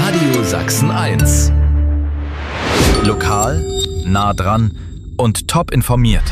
Radio Sachsen 1. Lokal, nah dran und top informiert.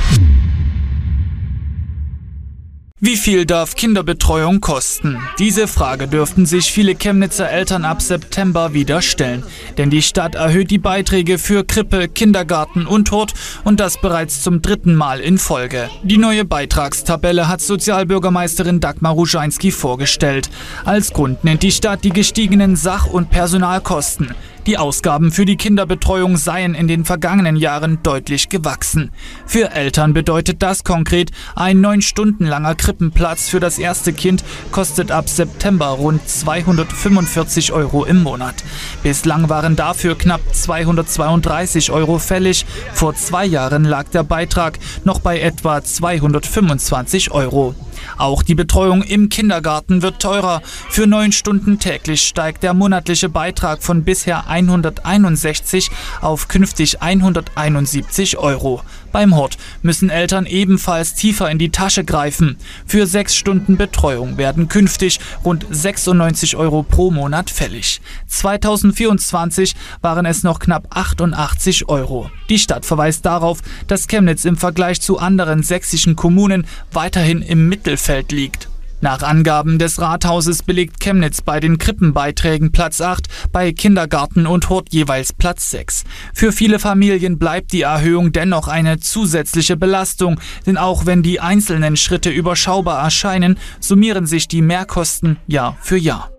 Wie viel darf Kinderbetreuung kosten? Diese Frage dürften sich viele Chemnitzer Eltern ab September wieder stellen. Denn die Stadt erhöht die Beiträge für Krippe, Kindergarten und Hort und das bereits zum 3. Mal in Folge. Die neue Beitragstabelle hat Sozialbürgermeisterin Dagmar Ruscheinski vorgestellt. Als Grund nennt die Stadt die gestiegenen Sach- und Personalkosten. Die Ausgaben für die Kinderbetreuung seien in den vergangenen Jahren deutlich gewachsen. Für Eltern bedeutet das konkret, ein 9 Stunden langer Krippenplatz für das erste Kind kostet ab September rund 245 € im Monat. Bislang waren dafür knapp 232 € fällig. Vor 2 Jahren lag der Beitrag noch bei etwa 225 €. Auch die Betreuung im Kindergarten wird teurer. Für 9 Stunden täglich steigt der monatliche Beitrag von bisher 161 auf künftig 171 €. Beim Hort müssen Eltern ebenfalls tiefer in die Tasche greifen. Für 6 Stunden Betreuung werden künftig rund 96 € pro Monat fällig. 2024 waren es noch knapp 88 €. Die Stadt verweist darauf, dass Chemnitz im Vergleich zu anderen sächsischen Kommunen weiterhin im Mittelfeld liegt. Nach Angaben des Rathauses belegt Chemnitz bei den Krippenbeiträgen Platz 8, bei Kindergarten und Hort jeweils Platz 6. Für viele Familien bleibt die Erhöhung dennoch eine zusätzliche Belastung, denn auch wenn die einzelnen Schritte überschaubar erscheinen, summieren sich die Mehrkosten Jahr für Jahr.